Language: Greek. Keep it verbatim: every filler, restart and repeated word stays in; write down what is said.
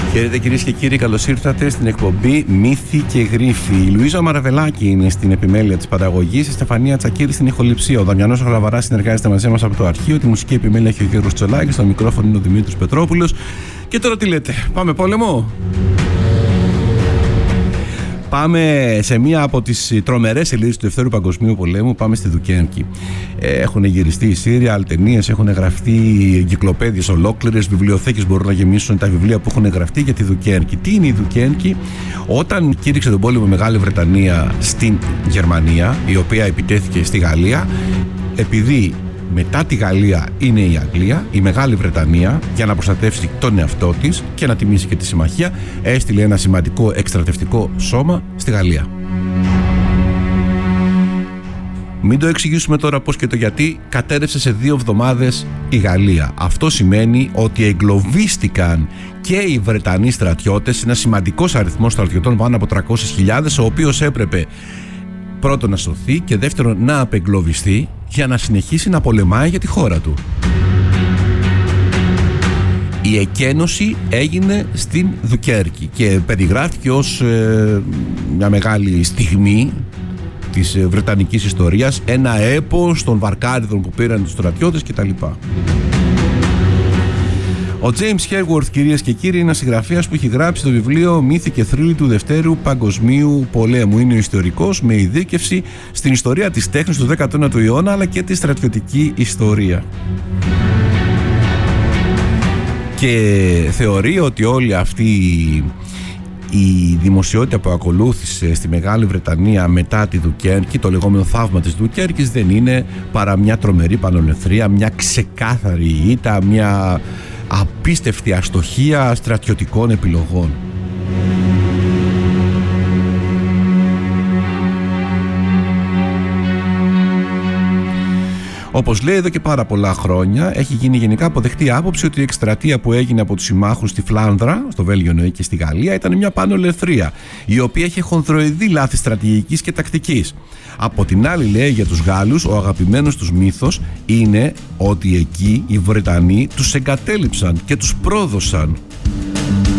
Χαίρετε κυρίες και κύριοι, καλώς ήρθατε στην εκπομπή Μύθοι και Γρίφοι. Η Λουίζα Μαραβελάκη είναι στην επιμέλεια της παραγωγής, η Στεφανία Τσακίρη στην ηχοληψία. Ο Δαμιανός Γραβαράς συνεργάζεται μαζί μας από το αρχείο. Τη μουσική επιμέλεια έχει ο Γιώργος Τσολάκης, στο μικρόφωνο είναι ο Δημήτρης Πετρόπουλος. Και τώρα τι λέτε, πάμε πόλεμο? Πάμε σε μία από τις τρομερές σελίδες του Δευτέρου Παγκοσμίου Πολέμου. Πάμε στη Δουκέρκη. Έχουν γυριστεί οι σύριαλ, ταινίες, έχουν γραφτεί εγκυκλοπαίδειες ολόκληρες, βιβλιοθήκες μπορούν να γεμίσουν τα βιβλία που έχουν γραφτεί για τη Δουκέρκη. Τι είναι η Δουκέρκη? Όταν κήρυξε τον πόλεμο η Μεγάλη Βρετανία στην Γερμανία, η οποία επιτέθηκε στη Γαλλία, επειδή μετά τη Γαλλία είναι η Αγγλία, η Μεγάλη Βρετανία, για να προστατεύσει τον εαυτό της και να τιμήσει και τη συμμαχία, έστειλε ένα σημαντικό εκστρατευτικό σώμα στη Γαλλία. Μην το εξηγήσουμε τώρα πώς και το γιατί. Κατέρευσε σε δύο εβδομάδες η Γαλλία. Αυτό σημαίνει ότι εγκλωβίστηκαν και οι Βρετανοί στρατιώτες, ένα σημαντικός αριθμός στρατιωτών, πάνω από τριακόσιες χιλιάδες, ο οποίος έπρεπε πρώτον να σωθεί και δεύτερον να απεγκλωβιστεί για να συνεχίσει να πολεμάει για τη χώρα του. Η εκένωση έγινε στην Δουκέρκη και περιγράφηκε ως ε, μια μεγάλη στιγμή της βρετανικής ιστορίας, ένα έπος των βαρκάριδων που πήραν τους στρατιώτες κτλ. Ο James Herworth, κυρίες και κύριοι, είναι ένας συγγραφέας που έχει γράψει το βιβλίο Μύθοι και Θρύλοι του Δευτέρου Παγκοσμίου Πολέμου. Είναι ο ιστορικός με ειδίκευση στην ιστορία της τέχνης του δέκατου ένατου αιώνα, αλλά και τη στρατιωτική ιστορία. Και θεωρεί ότι όλη αυτή η δημοσιότητα που ακολούθησε στη Μεγάλη Βρετανία μετά τη Δουκέρκη, το λεγόμενο θαύμα της Δουκέρκης, δεν είναι παρά μια τρομερή πανολεθρία, μια ξεκάθαρη ήττα, μια απίστευτη αστοχία στρατιωτικών επιλογών. Όπως λέει εδώ και πάρα πολλά χρόνια, έχει γίνει γενικά αποδεκτή άποψη ότι η εκστρατεία που έγινε από τους συμμάχους στη Φλάνδρα, στο Βέλγιο εννοεί, και στη Γαλλία, ήταν μια πανολεθρία, η οποία είχε χονδροειδή λάθη στρατηγικής και τακτικής. Από την άλλη, λέει, για τους Γάλλους, ο αγαπημένος τους μύθος είναι ότι εκεί οι Βρετανοί τους εγκατέλειψαν και τους πρόδωσαν.